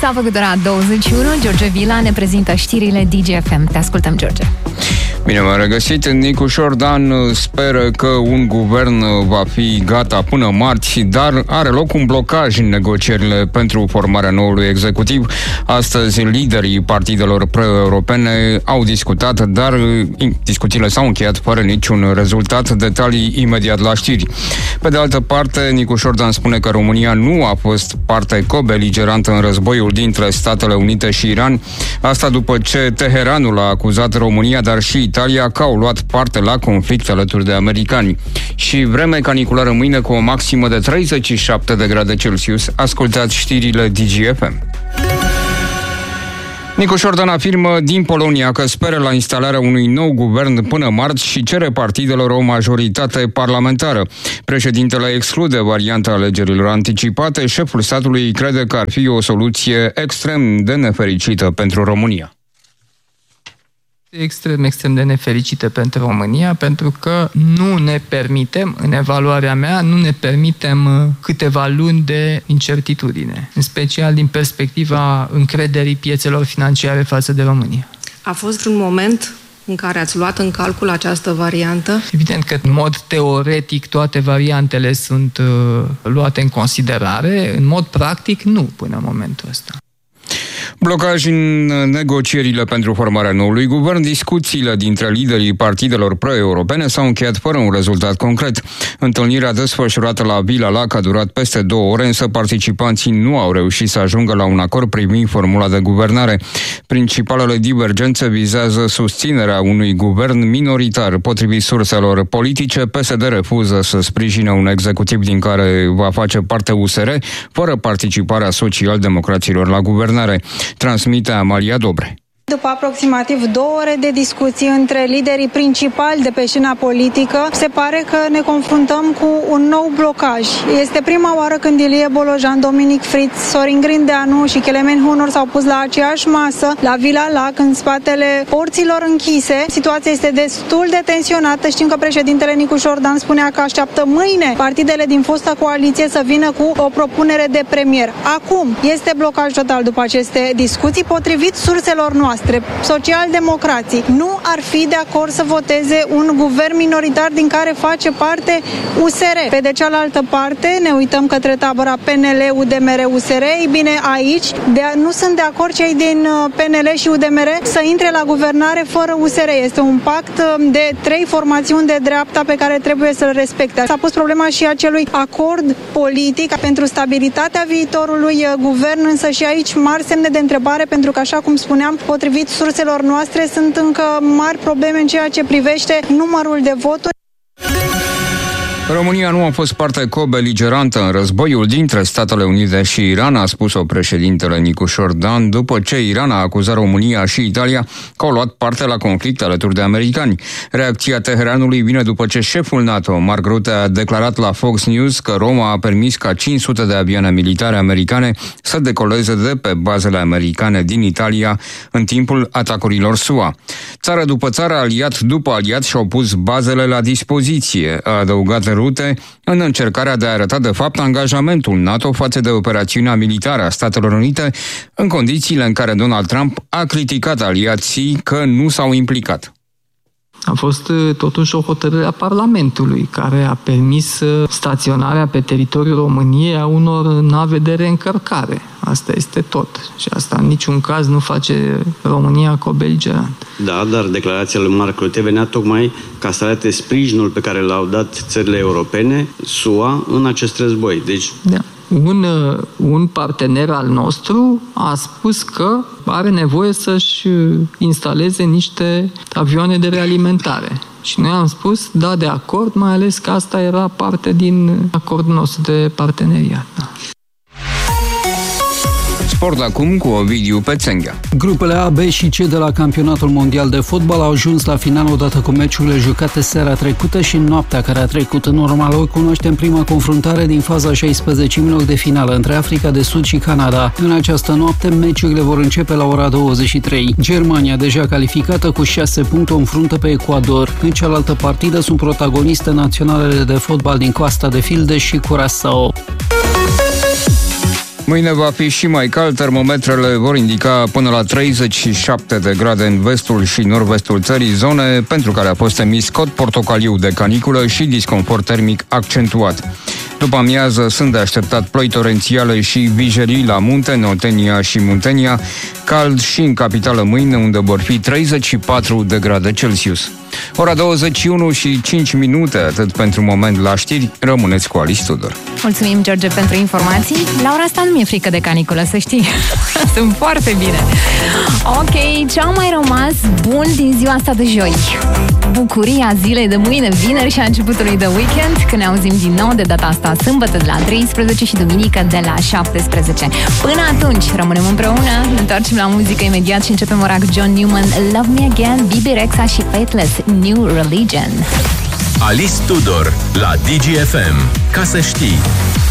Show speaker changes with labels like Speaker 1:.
Speaker 1: S-a făcut ora 21, George Vila ne prezintă știrile DGFM. Te ascultăm, George.
Speaker 2: Bine m-am regăsit. Nicușor Dan speră că un guvern va fi gata până marți, dar are loc un blocaj în negocierile pentru formarea noului executiv. Astăzi, liderii partidelor pro-europene au discutat, dar discuțiile s-au încheiat fără niciun rezultat. Detalii imediat la știri. Pe de altă parte, Nicușor Dan spune că România nu a fost parte co-beligerantă în războiul dintre Statele Unite și Iran. Asta după ce Teheranul a acuzat România, dar și Italia, că au luat parte la conflict alături de americani. Și vreme caniculară mâine cu o maximă de 37 de grade Celsius. Ascultați știrile DGFM. Nicușor Dan afirmă din Polonia că speră la instalarea unui nou guvern până marți și cere partidelor o majoritate parlamentară. Președintele exclude varianta alegerilor anticipate. Șeful statului crede că ar fi o soluție extrem de nefericită pentru România.
Speaker 3: Extrem de nefericite pentru România, pentru că nu ne permitem, în evaluarea mea, câteva luni de incertitudine, în special din perspectiva încrederii piețelor financiare față de România.
Speaker 4: A fost un moment în care ați luat în calcul această variantă?
Speaker 3: Evident că, în mod teoretic, toate variantele sunt luate în considerare. În mod practic, nu până în momentul ăsta.
Speaker 2: Blocaj în negocierile pentru formarea noului guvern. Discuțiile dintre liderii partidelor pro-europene s-au încheiat fără un rezultat concret. Întâlnirea desfășurată la Vila Lac a durat peste 2 ore, însă participanții nu au reușit să ajungă la un acord privind formula de guvernare. Principalele divergențe vizează susținerea unui guvern minoritar. Potrivit surselor politice, PSD refuză să sprijine un executiv din care va face parte USR, fără participarea social-democraților la guvernare. Transmite Amalia Dobre.
Speaker 5: După aproximativ 2 ore de discuții între liderii principali de pe scena politică, se pare că ne confruntăm cu un nou blocaj. Este prima oară când Ilie Bolojan, Dominic Fritz, Sorin Grindeanu și Clement Hunor s-au pus la aceeași masă la Vila Lac, în spatele porților închise. Situația este destul de tensionată. Știm că președintele Nicușor Dan spunea că așteaptă mâine partidele din fosta coaliție să vină cu o propunere de premier. Acum este blocaj total după aceste discuții, potrivit surselor noastre. Socialdemocrații nu ar fi de acord să voteze un guvern minoritar din care face parte USR. Pe de cealaltă parte, ne uităm către tabăra PNL, UDMR, USR. Ei bine, aici nu sunt de acord cei din PNL și UDMR să intre la guvernare fără USR. Este un pact de 3 formațiuni de dreapta pe care trebuie să-l respecte. S-a pus problema și acelui acord politic pentru stabilitatea viitorului guvern, însă și aici mari semne de întrebare, pentru că, așa cum spuneam, potrivit surselor noastre, sunt încă mari probleme în ceea ce privește numărul de voturi.
Speaker 2: România nu a fost parte co-beligerantă în războiul dintre Statele Unite și Iran, a spus-o președintele Nicușor Dan, după ce Iran a acuzat România și Italia că au luat parte la conflict alături de americani. Reacția Teheranului vine după ce șeful NATO, Mark Rutte, a declarat la Fox News că Roma a permis ca 500 de avioane militare americane să decoleze de pe bazele americane din Italia în timpul atacurilor SUA. Țară după țară, aliat după aliat, și-au pus bazele la dispoziție, a adăugat Rutte, în încercarea de a arăta de fapt angajamentul NATO față de operațiunea militară a Statelor Unite, în condițiile în care Donald Trump a criticat aliații că nu s-au implicat.
Speaker 3: A fost totuși o hotărâre a Parlamentului care a permis staționarea pe teritoriul României a unor nave de reîncărcare. Asta este tot. Și asta în niciun caz nu face România co-beligerant.
Speaker 6: Da, dar declarația lui Mark Rutte venea tocmai ca să arate sprijinul pe care l-au dat țările europene, SUA, în acest război. Deci...
Speaker 3: Da. Un partener al nostru a spus că are nevoie să-și instaleze niște avioane de realimentare. Și noi am spus, da, de acord, mai ales că asta era parte din acordul nostru de parteneriat. Da.
Speaker 2: Sport acum cu Ovidiu Pețenghea.
Speaker 7: Grupele A, B și C de la Campionatul Mondial de Fotbal au ajuns la final odată cu meciurile jucate seara trecută și noaptea care a trecut. În urma lor cunoaștem prima confruntare din faza 16-milor de finală între Africa de Sud și Canada. În această noapte, meciurile vor începe la ora 23. Germania, deja calificată cu 6 puncte, o înfruntă pe Ecuador. În cealaltă partidă sunt protagoniste naționalele de fotbal din Coasta de Fildeș și Curaçao.
Speaker 2: Mâine va fi și mai cald, termometrele vor indica până la 37 de grade în vestul și nord-vestul țării, zone pentru care a fost emis cod portocaliu de caniculă și disconfort termic accentuat. După amiază sunt de așteptat ploi torențiale și vijerii la munte, în Oltenia și Muntenia, cald și în capitală mâine, unde vor fi 34 de grade Celsius. Ora 21 și 5 minute, atât pentru moment la știri, rămâneți cu Alice Tudor.
Speaker 1: Mulțumim, George, pentru informații. La ora asta nu mi-e frică de caniculă, să știi. Sunt foarte bine. Ok, ce-au mai rămas bun din ziua asta de joi? Bucuria zilei de mâine, vineri și a începutului de weekend, când ne auzim din nou de data asta sâmbătă de la 13 și duminică de la 17. Până atunci, rămânem împreună, ne întoarcem la muzică imediat și începem ora cu John Newman, Love Me Again, Bibi Rexha și Faithless, New Religion.
Speaker 8: Alice Tudor la DGFM. Ca să știi.